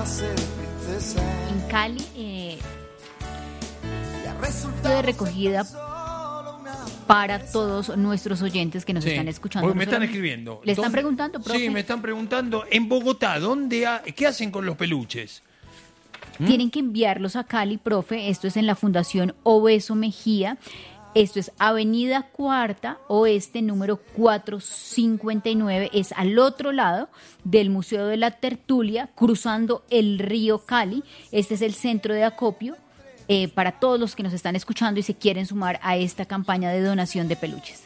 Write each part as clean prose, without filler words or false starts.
En Cali, de recogida para todos nuestros oyentes que nos están escuchando. Porque me están escribiendo. ¿Le están preguntando, profe? Sí, me están preguntando. En Bogotá, ¿qué hacen con los peluches? Tienen que enviarlos a Cali, profe. Esto es en la Fundación Obeso Mejía. Esto es Avenida Cuarta Oeste, número 459. Es al otro lado del Museo de la Tertulia, cruzando el río Cali. Este es el centro de acopio para todos los que nos están escuchando y se quieren sumar a esta campaña de donación de peluches.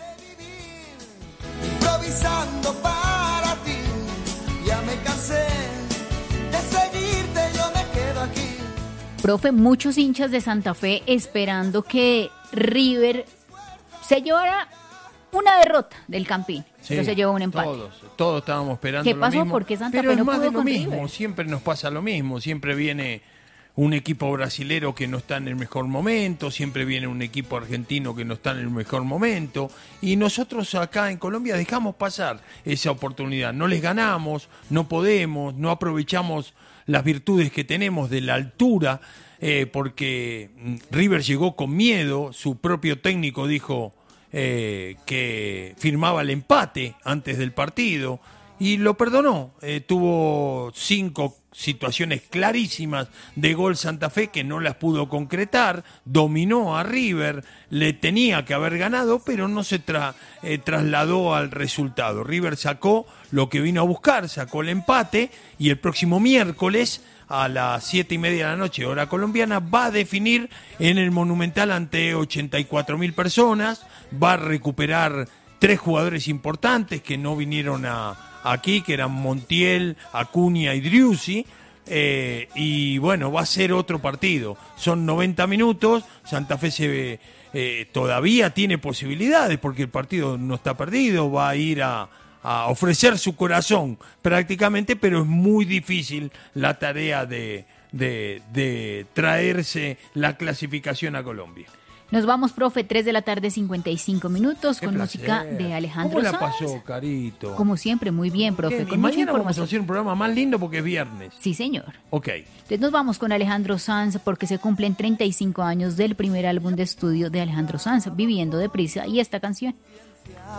Improvisando para ti, ya me cansé de seguirte, yo me quedo aquí. Profe, muchos hinchas de Santa Fe esperando que River se llevara una derrota del Campín, pero se llevó un empate. Todos estábamos esperando ¿Qué lo pasó? mismo. ¿Por qué Santa Pero Fe no es más pudo de lo con mismo, River? siempre nos pasa lo mismo, siempre viene un equipo brasilero que no está en el mejor momento, siempre viene un equipo argentino que no está en el mejor momento, y nosotros acá en Colombia dejamos pasar esa oportunidad, no les ganamos, no podemos, no aprovechamos las virtudes que tenemos de la altura, porque River llegó con miedo, su propio técnico dijo que firmaba el empate antes del partido y lo perdonó. Tuvo 5 situaciones clarísimas de gol Santa Fe que no las pudo concretar, dominó a River, le tenía que haber ganado, pero no se trasladó al resultado. River sacó lo que vino a buscar, sacó el empate y el próximo miércoles a las 7:30 de la noche, hora colombiana, va a definir en el Monumental ante 84.000 personas, va a recuperar 3 jugadores importantes que no vinieron aquí, que eran Montiel, Acuña y Driussi, y bueno, va a ser otro partido. Son 90 minutos, Santa Fe todavía tiene posibilidades porque el partido no está perdido, va a ir a ofrecer su corazón prácticamente, pero es muy difícil la tarea de traerse la clasificación a Colombia. Nos vamos, profe, 3 de la tarde, 55 minutos, con música de Alejandro ¿Cómo la Sanz. pasó, Carito? Como siempre, muy bien, profe. Y Con mucha mañana vamos a información. hacer un programa más lindo porque es viernes. Sí, señor. Ok. Entonces nos vamos con Alejandro Sanz porque se cumplen 35 años del primer álbum de estudio de Alejandro Sanz, Viviendo Deprisa, y esta canción.